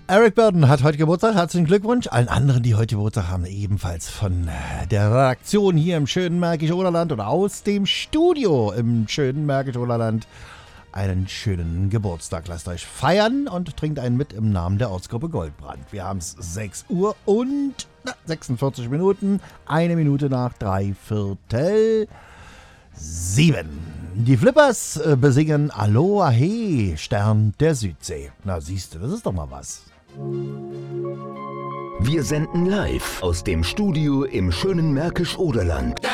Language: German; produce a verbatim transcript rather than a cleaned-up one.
Eric Burdon hat heute Geburtstag. Herzlichen Glückwunsch. Allen anderen, die heute Geburtstag haben, ebenfalls von der Redaktion hier im schönen Märkisch-Oderland oder aus dem Studio im schönen Märkisch-Oderland einen schönen Geburtstag. Lasst euch feiern und trinkt einen mit im Namen der Ortsgruppe Goldbrand. Wir haben es sechs Uhr und na, sechsundvierzig Minuten. Eine Minute nach drei Viertel sieben. Die Flippers äh, besingen Aloha He, Stern der Südsee. Na siehst du, das ist doch mal was. Wir senden live aus dem Studio im schönen Märkisch-Oderland.